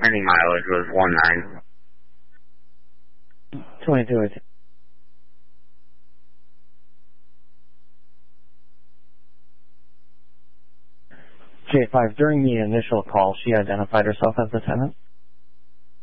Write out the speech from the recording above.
Any mileage was 19. 22. J5, during the initial call, she identified herself as the tenant?